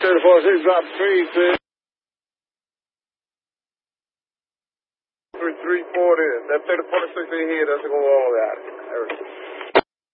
34-6, drop 3, please. 340. That 3046 in here doesn't go all that.